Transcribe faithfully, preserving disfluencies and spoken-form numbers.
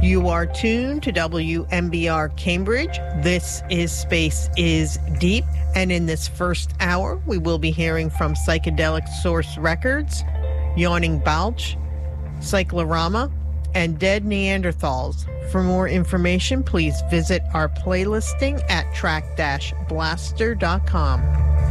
You are tuned to W M B R Cambridge. This is Space is Deep. And in this first hour, we will be hearing from Psychedelic Source Records, Yawning Balch, Cyclorama, and Dead Neanderthals. For more information, please visit our playlisting at track dash blaster dot com.